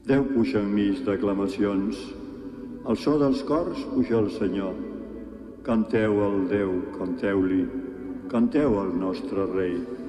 Déu puja enmig d'aclamacions, al so dels cors puja el Senyor. Canteu al Déu, canteu-li, canteu al nostre Rei.